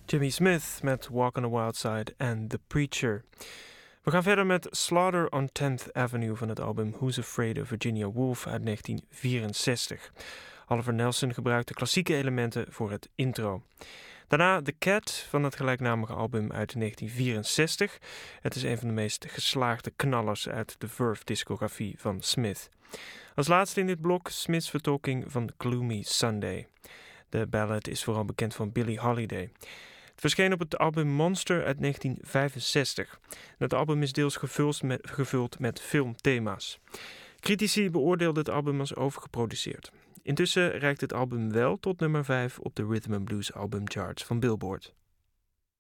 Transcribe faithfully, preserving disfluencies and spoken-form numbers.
Jimmy Smith met Walk on the Wild Side en The Preacher. We gaan verder met Slaughter on tenth Avenue van het album Who's Afraid of Virginia Woolf uit negentien vierenzestig. Oliver Nelson gebruikte klassieke elementen voor het intro. Daarna The Cat van het gelijknamige album uit negentien vierenzestig. Het is een van de meest geslaagde knallers uit de Verve-discografie van Smith. Als laatste in dit blok Smith's vertolking van Gloomy Sunday. De ballad is vooral bekend van Billie Holiday. Het verscheen op het album Monster uit negentien vijfenzestig. Het album is deels gevuld met, gevuld met filmthema's. Critici beoordeelden het album als overgeproduceerd. Intussen reikt het album wel tot nummer vijf op de Rhythm and Blues albumcharts van Billboard.